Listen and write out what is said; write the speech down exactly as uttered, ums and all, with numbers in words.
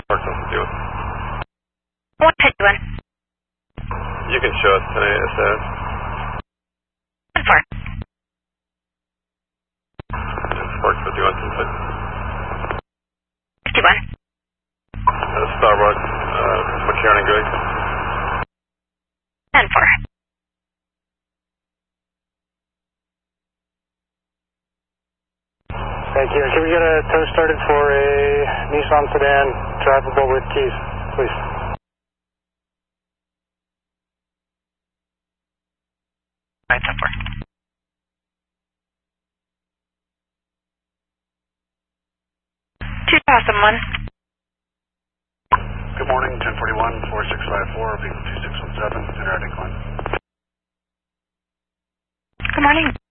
Park something to do with. One fifty-one. You can show us today, it says. One four. Park fifty-one, ten six. fifty-one. Uh, Starbucks, uh, McCarran and Gray. ten four. Thank you. Can we get a tow started for a Nissan sedan drivable with keys, please? Right, ten four. two thousand one. Good morning, ten forty-one, four six five four, vehicle two six one seven, enter decline. Good morning.